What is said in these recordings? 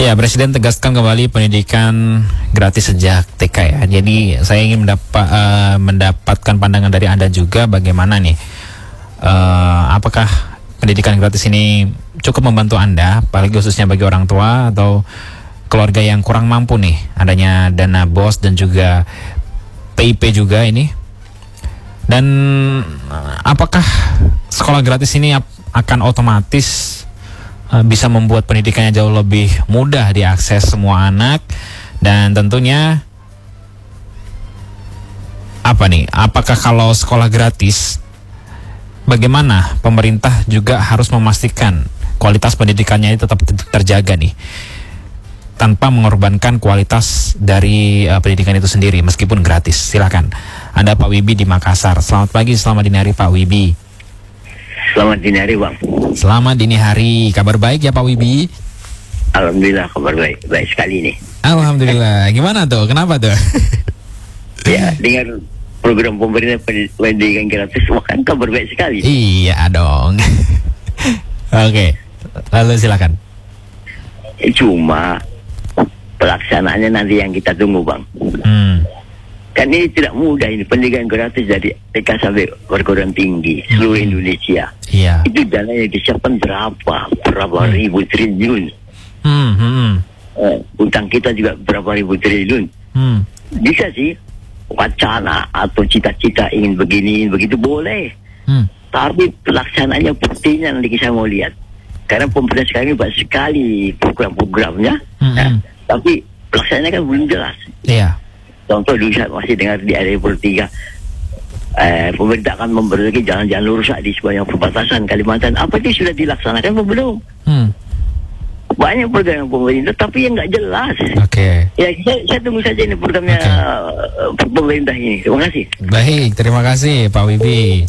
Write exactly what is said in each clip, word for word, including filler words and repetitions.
Ya, Presiden tegaskan kembali pendidikan gratis sejak T K ya. Jadi saya ingin mendapa, uh, mendapatkan pandangan dari Anda juga bagaimana nih, uh, apakah pendidikan gratis ini cukup membantu Anda, apalagi khususnya bagi orang tua atau keluarga yang kurang mampu nih, adanya dana BOS dan juga P I P juga ini. Dan apakah sekolah gratis ini akan otomatis bisa membuat pendidikannya jauh lebih mudah diakses semua anak? Dan tentunya apa nih, apakah kalau sekolah gratis, bagaimana pemerintah juga harus memastikan kualitas pendidikannya itu tetap terjaga nih, tanpa mengorbankan kualitas dari uh, pendidikan itu sendiri meskipun gratis? Silakan. Anda Pak Wibi di Makassar. Selamat pagi, selamat dini hari Pak Wibi. Selamat dini hari Bang. Selamat dini hari. Kabar baik ya Pak Wibi? Alhamdulillah kabar baik. Baik sekali nih. Alhamdulillah. Gimana tuh? Kenapa tuh? Ya, dengan program pemerintah pendidikan gratis, kan kabar baik sekali. Iya dong. Oke. Lalu silakan. Cuma pelaksanaannya nanti yang kita tunggu Bang. Hmm. Kan ini tidak mudah, ini pendidikan gratis dari T K sampai perguruan tinggi seluruh hmm. Indonesia. Iya. Itu dana yang disiapkan berapa? Berapa hmm. ribu triliun. Hmm. Hmm. Eh, utang kita juga berapa ribu triliun. Hmm. Bisa sih wacana atau cita-cita ingin begini, ingin begitu boleh. Hmm. Tapi pelaksanaannya buktinya nanti kita mau lihat. Karena pemerintah sekarang ini banyak sekali program-programnya, hmm. nah, tapi pelaksanaannya kan belum jelas. Iya. Contoh dulu saya masih dengar di area tiga, eh, pemerintah akan memperbaiki jalan-jalan lurus di sepanjang perbatasan Kalimantan. Apa itu sudah dilaksanakan atau belum? Hmm. Banyak program pemerintah tapi yang nggak jelas. Oke. Okay. Ya saya, saya tunggu saja ini programnya okay. uh, pemerintah ini. Terima kasih. Baik, terima kasih Pak Wibi.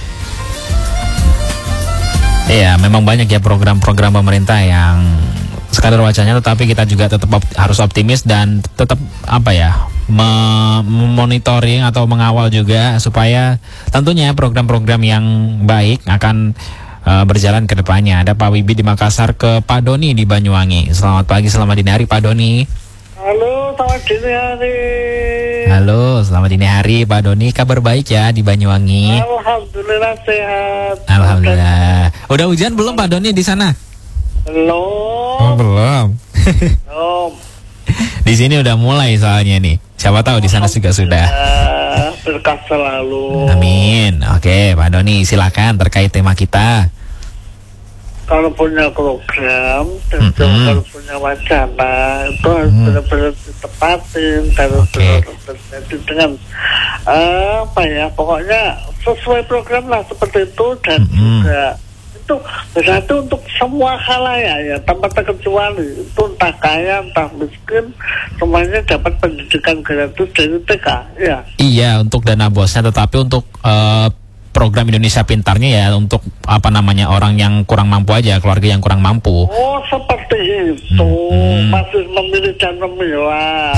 Iya, memang banyak ya program-program pemerintah yang sekadar wacanya, tetapi kita juga tetap op- harus optimis dan tetap apa ya, memonitoring atau mengawal juga supaya tentunya program-program yang baik akan uh, berjalan ke depannya. Ada Pak Wibi di Makassar, ke Pak Doni di Banyuwangi. Selamat pagi, selamat dini hari Pak Doni. Halo, selamat dini hari. Halo, selamat dini hari Pak Doni. Kabar baik ya di Banyuwangi? Alhamdulillah sehat. Alhamdulillah. Udah hujan belum Pak Doni di sana? Belum. Oh, belum. Belum. Di sini udah mulai soalnya nih. Siapa tahu di sana juga sudah. Berkah selalu. Amin. Oke, Pak Doni, silakan terkait tema kita. Kalau punya program, dan mm-hmm. kalau punya wacana, itu harus mm. benar-benar ditepatin, harus okay. benar-benar dengan uh, apa ya, pokoknya sesuai program lah seperti itu, dan mm-hmm. juga itu berarti untuk semua halayak ya, tanpa terkecuali, itu entah kaya entah miskin, semuanya dapat pendidikan gratis dari T K ya. Iya, untuk dana bosnya, tetapi untuk uh, program Indonesia Pintarnya ya untuk apa namanya, orang yang kurang mampu aja, keluarga yang kurang mampu. Oh, seperti itu. Hmm. Masih memilih dan memilah.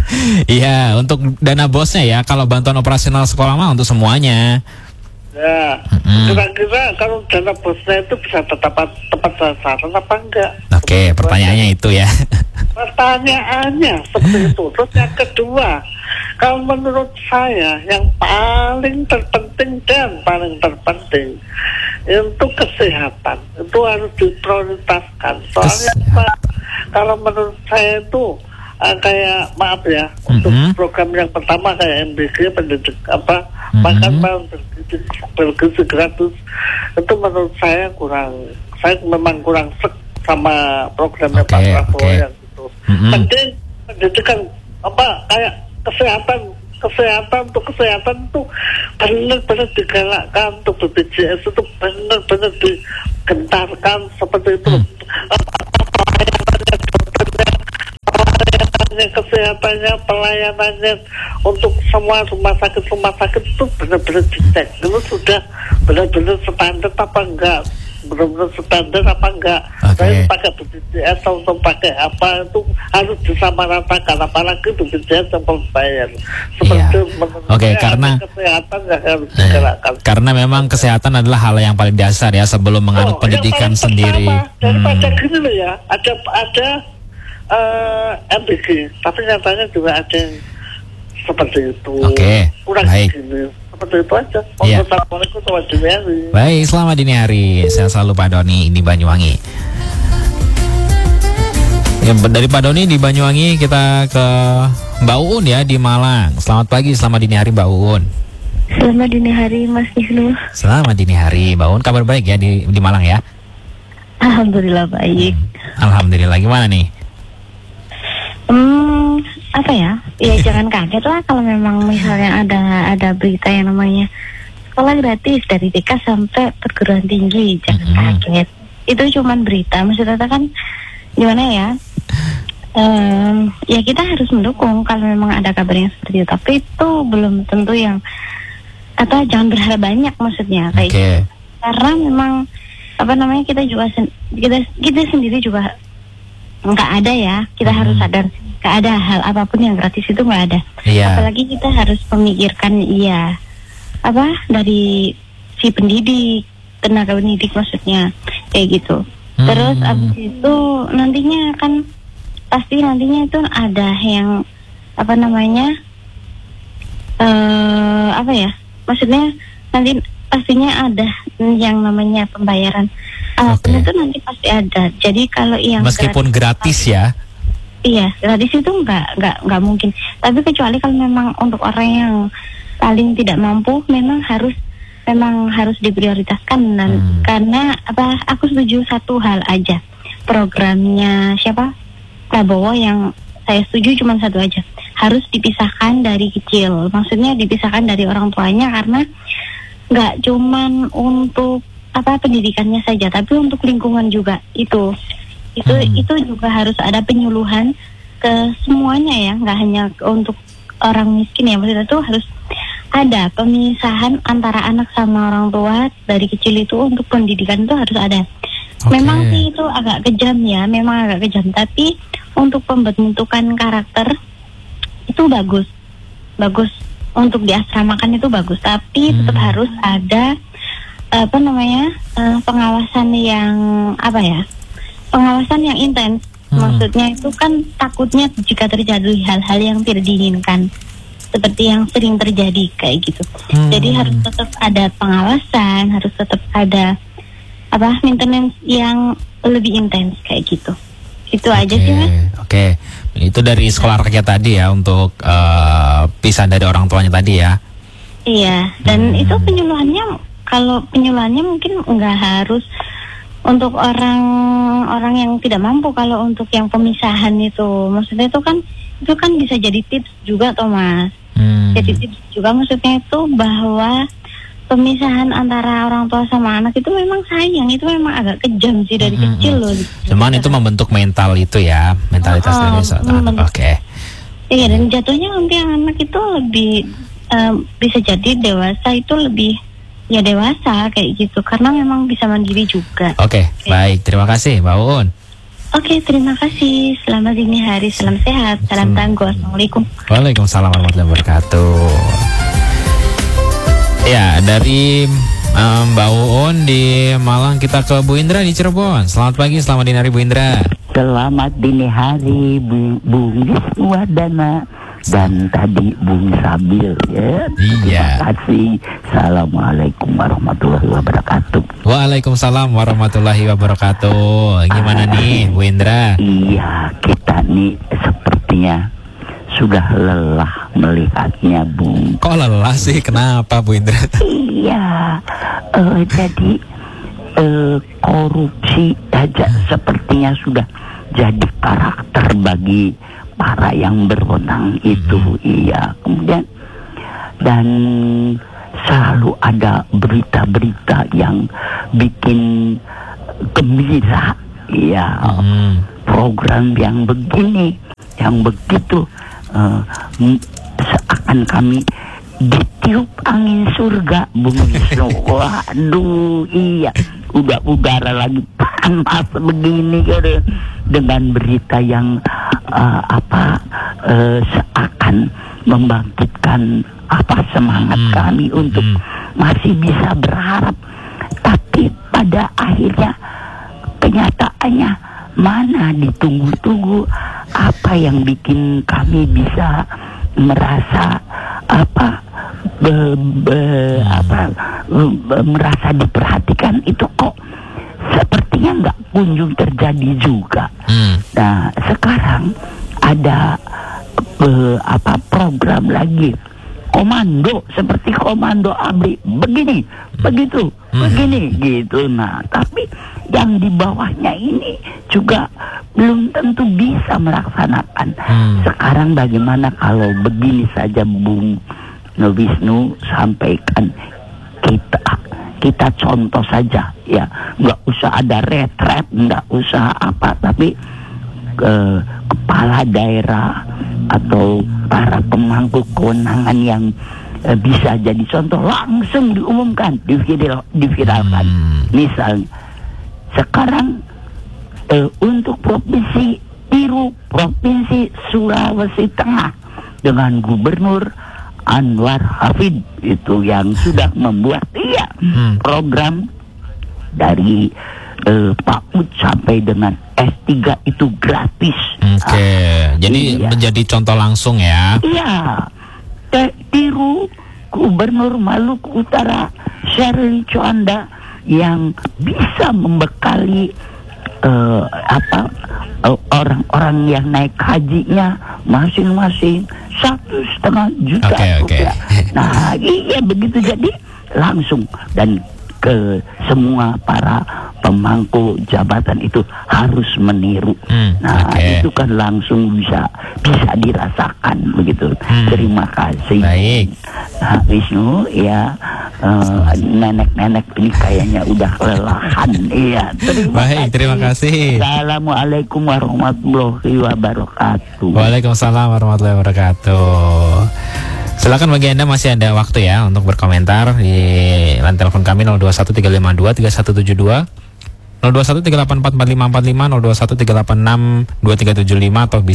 Iya, untuk dana bosnya ya, kalau bantuan operasional sekolah mah untuk semuanya. Ya, hmm. kira-kira kalau dana bosnya itu bisa tetap tepat sasaran apa enggak? Oke, okay, pertanyaannya itu ya. Pertanyaannya seperti itu. Terus yang kedua, kalau menurut saya yang paling terpenting dan paling terpenting untuk kesehatan itu harus diprioritaskan. Soalnya Pak, kalau menurut saya itu uh, kayak maaf ya, mm-hmm. untuk program yang pertama kayak M B G pendidik apa mm-hmm. makan malam bergizi gratis, itu menurut saya kurang, saya memang kurang sek sama programnya okay, Pak Prabowo okay. yang itu. Mm-hmm. Penting pendidikan apa kayak kesehatan, kesehatan untuk kesehatan itu benar-benar digalakkan, untuk B P J S itu benar-benar digentarkan seperti itu. Hmm. Pelayanannya, dokternya, pelayanannya, kesehatannya, pelayanannya untuk semua rumah sakit rumah sakit itu benar-benar dicek. Itu sudah benar-benar standar apa enggak? Benar-benar standar apa enggak? Okay. Saya pakai B P J S atau pakai apa itu harus disamaratakan, apalagi B P J S yang membayar. Seperti yeah. Oke, okay, karena kesehatan harus digerakkan. Eh, karena memang kesehatan adalah hal yang paling dasar ya sebelum menganut oh, pendidikan sendiri. Pertama, daripada hmm. gini loh ya, ada ada uh, M B G, tapi nyatanya juga ada yang seperti itu. Oke, okay. Kurang baik. Gini. Seperti itu aja. Iya. Assalamualaikum warahmatullahi wabarakatuh. Baik, selamat dini hari. Saya selalu Pak Doni di Banyuwangi. Ya, dari Pak Doni di Banyuwangi kita ke Mbak Uun ya di Malang. Selamat pagi, selamat dini hari Mbak Uun. Selamat dini hari Mas Ibnu. Selamat dini hari Mbak Uun, kabar baik ya di di Malang ya? Alhamdulillah baik. Hmm, Alhamdulillah, gimana nih? Hmm, apa ya? Ya jangan kaget lah kalau memang misalnya ada ada berita yang namanya sekolah gratis dari T K sampai perguruan tinggi, jangan mm-hmm. kaget. Itu cuman berita, maksudnya kan gimana ya? Um, ya kita harus mendukung kalau memang ada kabar yang seperti itu, tapi itu belum tentu yang atau jangan berharap banyak maksudnya kayak okay. gitu. Karena memang apa namanya kita juga sen- kita kita sendiri juga nggak ada ya, kita hmm. harus sadar nggak ada hal apapun yang gratis itu nggak ada. Yeah. Apalagi kita harus memikirkan iya apa dari si pendidik, tenaga pendidik maksudnya kayak gitu. Hmm. Terus abis itu nantinya kan pasti nantinya itu ada yang apa namanya uh, apa ya maksudnya nanti pastinya ada yang namanya pembayaran apapun okay. itu nanti pasti ada. Jadi kalau yang meskipun gratis, gratis ya iya gratis itu nggak nggak nggak mungkin, tapi kecuali kalau memang untuk orang yang paling tidak mampu memang harus memang harus diprioritaskan dan hmm. karena apa aku setuju satu hal aja, programnya siapa Prabowo yang saya setuju cuma satu aja, harus dipisahkan dari kecil, maksudnya dipisahkan dari orang tuanya karena nggak cuman untuk apa pendidikannya saja, tapi untuk lingkungan juga itu itu hmm. itu juga harus ada penyuluhan ke semuanya ya, nggak hanya untuk orang miskin ya, maksudnya itu harus ada pemisahan antara anak sama orang tua dari kecil itu untuk pendidikan itu harus ada. Okay. Memang sih itu agak kejam ya, memang agak kejam, tapi untuk pembentukan karakter itu bagus, bagus untuk diasramakan itu bagus, tapi hmm. tetap harus ada apa namanya uh, pengawasan yang apa ya, pengawasan yang intens. Hmm. Maksudnya itu kan takutnya jika terjadi hal-hal yang tidak diinginkan, seperti yang sering terjadi kayak gitu. Hmm. Jadi harus tetap ada pengawasan, harus tetap ada apa maintenance yang lebih intens kayak gitu. Itu okay. aja sih Mas. Oke, okay. Itu dari sekolah rakyat tadi ya untuk uh, pisah dari orang tuanya tadi ya. Iya, dan hmm. itu penyuluhannya kalau penyuluhannya mungkin nggak harus untuk orang-orang yang tidak mampu. Kalau untuk yang pemisahan itu, maksudnya itu kan itu kan bisa jadi tips juga, Thomas. Hmm. Jadi tips juga maksudnya itu bahwa pemisahan antara orang tua sama anak itu memang sayang, itu memang agak kejam sih dari mm-hmm. kecil loh. Cuman itu membentuk mental itu ya, mentalitas oh, dari seorang. Oke. Okay. Iya, dan jatuhnya nanti anak itu lebih um, bisa jadi dewasa itu lebih ya dewasa kayak gitu, karena memang bisa mandiri juga. Oke, okay, okay. Baik, terima kasih Mbak Uun. Oke, okay, terima kasih. Selamat dini hari, salam sehat, salam tangguh. Assalamualaikum. Waalaikumsalam warahmatullahi wabarakatuh. Ya, dari um, Mbak Uun di Malang kita ke Bu Indra di Cirebon. Selamat pagi, selamat dini hari Bu Indra. Selamat dini hari Bu Bung Wisnuwardana dan tadi Bung Sabil ya. Iya. Terima kasih. Assalamualaikum warahmatullahi wabarakatuh. Waalaikumsalam warahmatullahi wabarakatuh. Gimana uh, nih Bu Indra? Iya, kita nih sepertinya sudah lelah melihatnya, Bung. Kok lelah sih? Kenapa, Bu Indra? Iya, uh, jadi uh, korupsi aja sepertinya sudah jadi karakter bagi para yang berwenang itu. Mm-hmm. Iya, kemudian dan selalu ada berita-berita yang bikin gembira. Iya, mm-hmm. Program yang begini, yang begitu. Uh, seakan kami ditiup angin surga, Bung Wisnu. Waduh, iya, udah udara lagi panas begini kan, dengan berita yang uh, apa uh, seakan membangkitkan apa semangat hmm. kami untuk hmm. masih bisa berharap, tapi pada akhirnya kenyataannya mana ditunggu-tunggu apa yang bikin kami bisa merasa apa be, be, apa be, merasa diperhatikan itu kok sepertinya nggak kunjung terjadi juga. Hmm. Nah sekarang ada be, apa program lagi komando seperti komando ABRI begini begitu hmm. begini gitu. Nah tapi yang di bawahnya ini juga belum tentu bisa melaksanakan. Hmm. Sekarang bagaimana kalau begini saja Bung Wisnu sampaikan, kita kita contoh saja ya, nggak usah ada retret, nggak usah apa, tapi ke kepala daerah atau para pemangku kewenangan yang eh, bisa jadi contoh langsung diumumkan, diviral, diviralkan. Hmm. Misalnya sekarang Uh, untuk provinsi tiru provinsi Sulawesi Tengah dengan Gubernur Anwar Hafid itu yang sudah membuat iya hmm. program dari uh, PAUD sampai dengan S tiga itu gratis. Oke, okay. uh, jadi iya. menjadi contoh langsung ya. Iya, T- tiru Gubernur Maluku Utara Sherly Coanda yang bisa membekali Uh, apa uh, orang-orang yang naik hajinya masing-masing satu setengah juta okay, rupiah. Okay. Nah iya begitu, jadi langsung dan ke semua para pemangku jabatan itu harus meniru. Hmm, nah okay. itu kan langsung bisa bisa dirasakan begitu. Hmm. Terima kasih. Baik. Nah, Wisnu ya. Uh, nenek-nenek ini kayaknya udah kelelahan. Iya, terima Baik, kasih. terima kasih. Assalamualaikum warahmatullahi wabarakatuh. Waalaikumsalam warahmatullahi wabarakatuh. Silakan bagi Anda masih ada waktu ya untuk berkomentar di line telepon kami nol dua satu tiga lima dua tiga satu tujuh dua, nol dua satu tiga delapan empat empat lima empat lima, nol dua satu tiga delapan enam dua tiga tujuh lima, atau bisa